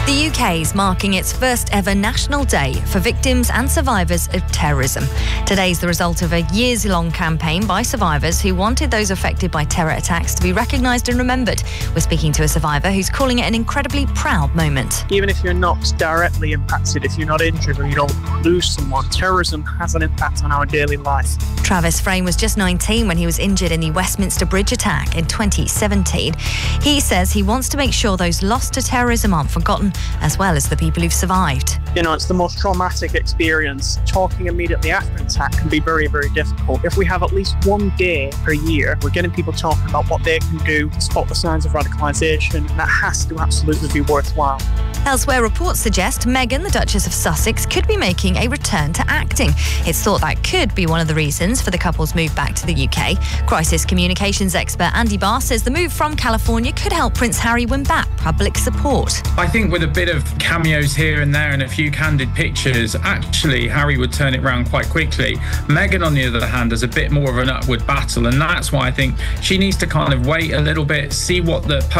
The UK is marking its first ever National Day for victims and survivors of terrorism. Today's the result of a years-long campaign by survivors who wanted those affected by terror attacks to be recognised and remembered. We're speaking to a survivor who's calling it an incredibly proud moment. Even if you're not directly impacted, if you're not injured or you don't lose someone, terrorism has an impact on our daily life. Travis Frame was just 19 when he was injured in the Westminster Bridge attack in 2017. He says he wants to make sure those lost to terrorism aren't forgotten, as well as the people who've survived. You know, it's the most traumatic experience. Talking immediately after an attack can be very, very difficult. If we have at least one day per year, we're getting people talking about what they can do to spot the signs of radicalisation, and that has to absolutely be worthwhile. Elsewhere, reports suggest Meghan, the Duchess of Sussex, could be making a return to acting. It's thought that could be one of the reasons for the couple's move back to the UK. Crisis communications expert Andy Barr says the move from California could help Prince Harry win back public support. I think with a bit of cameos here and there and a few candid pictures, actually Harry would turn it around quite quickly. Meghan, on the other hand, has a bit more of an upward battle, and that's why I think she needs to kind of wait a little bit, see what the